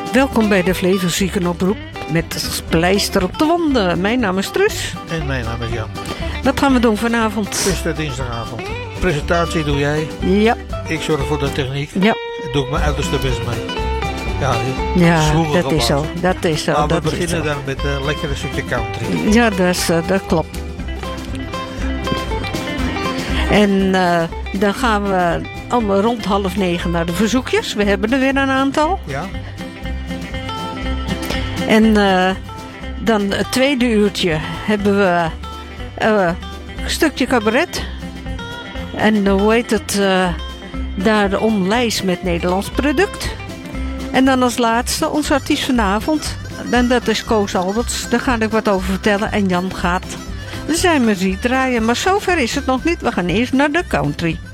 Welkom bij de Flevoziekenoproep met pleister op de wonden. Mijn naam is Truus. En mijn naam is Jan. Wat gaan we doen vanavond? Het is de dinsdagavond. Presentatie doe jij. Ja. Ik zorg voor de techniek. Ja. Doe ik mijn uiterste best mee. Ja, dat is zo. Dat is zo. Maar we dat beginnen dan met een lekkere stukje country. Ja, dat klopt. En dan gaan we allemaal rond 8:30 naar de verzoekjes. We hebben er weer een aantal. Ja. En dan het tweede uurtje hebben we een stukje cabaret. En hoe heet het? Daarom lijst met Nederlands product. En dan als laatste onze artiest vanavond. En dat is Koos Alberts. Daar ga ik wat over vertellen. En Jan gaat zijn muziek draaien. Maar zover is het nog niet. We gaan eerst naar de country.